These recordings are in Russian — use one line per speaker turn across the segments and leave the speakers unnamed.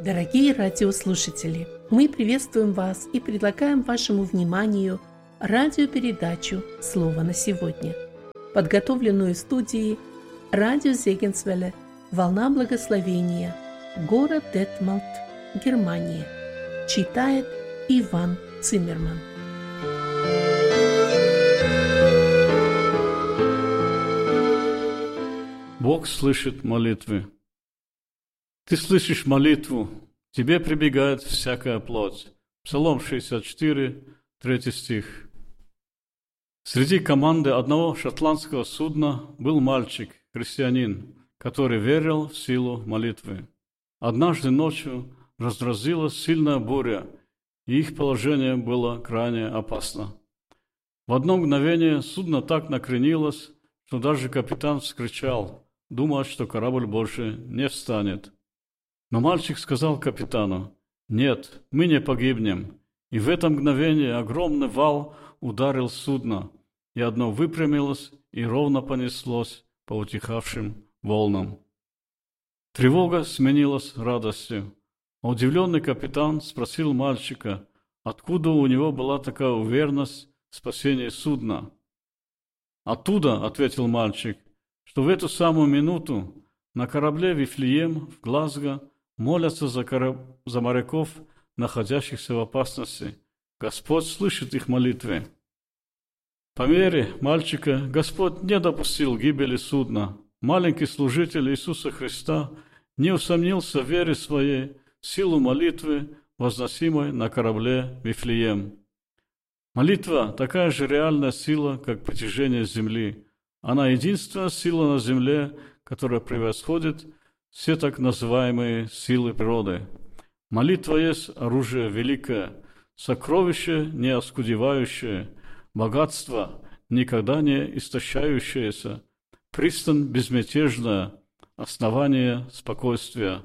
Дорогие радиослушатели, мы приветствуем вас и предлагаем вашему вниманию радиопередачу «Слово на сегодня», подготовленную студией радио Зегенсвелле «Волна благословения», город Детмалт, Германия. Читает Иван Циммерман.
Бог слышит молитвы. Ты слышишь молитву, тебе прибегает всякая плоть. Псалом 64, 3 стих. Среди команды одного шотландского судна был мальчик, христианин, который верил в силу молитвы. Однажды ночью разразилась сильная буря, и их положение было крайне опасно. В одно мгновение судно так накренилось, что даже капитан вскричал, думая, что корабль больше не встанет. Но мальчик сказал капитану: «Нет, мы не погибнем». И в это мгновение огромный вал ударил судно, и одно выпрямилось и ровно понеслось по утихавшим волнам. Тревога сменилась радостью. А удивленный капитан спросил мальчика, откуда у него была такая уверенность в спасении судна. «Оттуда», — ответил мальчик, — «что в эту самую минуту на корабле Вифлеем в Глазго молятся за моряков, находящихся в опасности. Господь слышит их молитвы». По вере мальчика Господь не допустил гибели судна. Маленький служитель Иисуса Христа не усомнился в вере своей, в силу молитвы, возносимой на корабле Вифлеем. Молитва – такая же реальная сила, как притяжение земли. Она единственная сила на земле, которая превосходит все так называемые силы природы. Молитва есть оружие великое, сокровище не оскудевающее, богатство никогда не истощающееся, пристань безмятежная, основание спокойствия.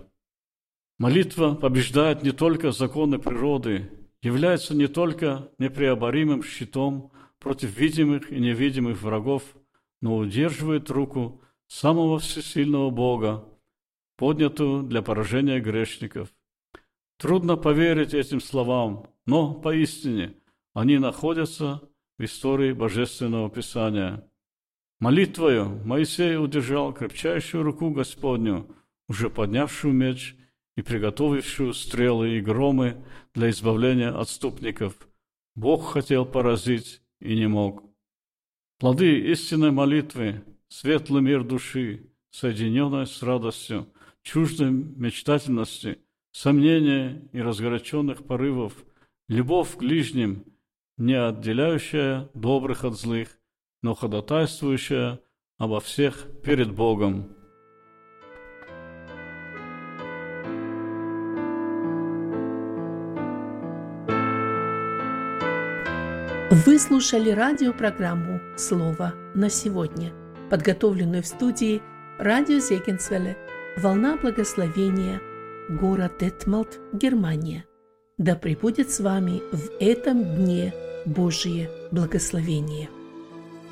Молитва побеждает не только законы природы, является не только непреоборимым щитом против видимых и невидимых врагов, но удерживает руку самого всесильного Бога, поднятую для поражения грешников. Трудно поверить этим словам, но поистине они находятся в истории Божественного Писания. Молитвою Моисей удержал крепчайшую руку Господню, уже поднявшую меч и приготовившую стрелы и громы для избавления отступников. Бог хотел поразить и не мог. Плоды истинной молитвы – светлый мир души, соединенный с радостью, чуждой мечтательности, сомнения и разгоряченных порывов, любовь к ближним, не отделяющая добрых от злых, но ходатайствующая обо всех перед Богом.
Вы слушали радиопрограмму «Слово на сегодня», подготовленную в студии радио Зегенсвелле «Волна благословения», город Детмалт, Германия. Да пребудет с вами в этом дне Божие благословение.